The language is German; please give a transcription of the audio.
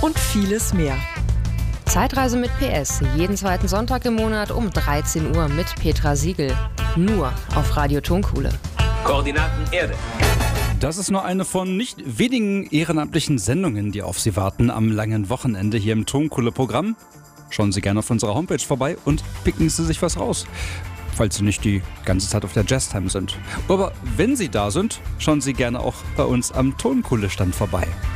und vieles mehr. Zeitreise mit PS, jeden zweiten Sonntag im Monat um 13 Uhr mit Petra Siegel. Nur auf Radio Tonkuhle. Koordinaten Erde. Das ist nur eine von nicht wenigen ehrenamtlichen Sendungen, die auf Sie warten am langen Wochenende hier im Tonkuhle-Programm. Schauen Sie gerne auf unserer Homepage vorbei und picken Sie sich was raus, falls Sie nicht die ganze Zeit auf der Jazztime sind. Aber wenn Sie da sind, schauen Sie gerne auch bei uns am Tonkuhle-Stand vorbei.